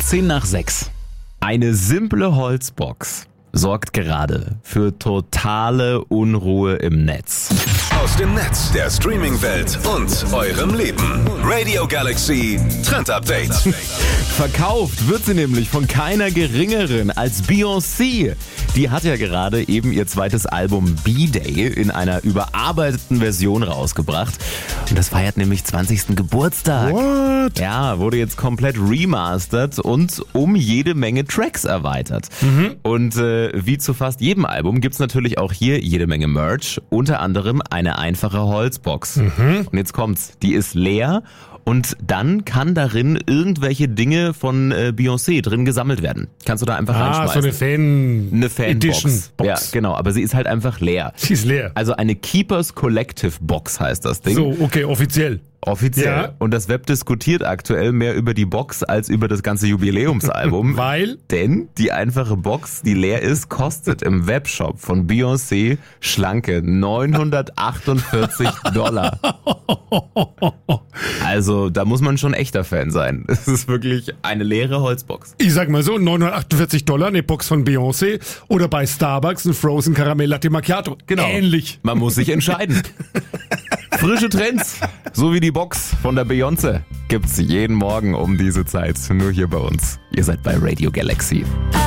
6:10. Eine simple Holzbox sorgt gerade für totale Unruhe im Netz. Aus dem Netz, der Streaming-Welt und eurem Leben. Radio Galaxy Trend Update. Verkauft wird sie nämlich von keiner geringeren als Beyoncé. Die hat ja gerade eben ihr zweites Album B-Day in einer überarbeiteten Version rausgebracht. Und das feiert nämlich 20. Geburtstag. What? Ja, wurde jetzt komplett remastert und um jede Menge Tracks erweitert. Und wie zu fast jedem Album gibt's natürlich auch hier jede Menge Merch, unter anderem eine einfache Holzbox. Und jetzt kommt's, die ist leer und dann kann darin irgendwelche Dinge von Beyoncé drin gesammelt werden. Kannst du da einfach reinschmeißen. So eine Fanbox. Box. Ja, genau, aber sie ist halt einfach leer. Sie ist leer. Also eine Keepers Collective Box heißt das Ding. So, okay, offiziell. Offiziell. Ja. Und das Web diskutiert aktuell mehr über die Box als über das ganze Jubiläumsalbum. Weil? Denn die einfache Box, die leer ist, kostet im Webshop von Beyoncé schlanke $948. Also da muss man schon echter Fan sein. Es ist wirklich eine leere Holzbox. Ich sag mal so, $948 eine Box von Beyoncé oder bei Starbucks ein Frozen Caramel Latte Macchiato. Genau. Ähnlich. Man muss sich entscheiden. Frische Trends, so wie die Box von der Beyoncé, gibt's jeden Morgen um diese Zeit. Nur hier bei uns. Ihr seid bei Radio Galaxy.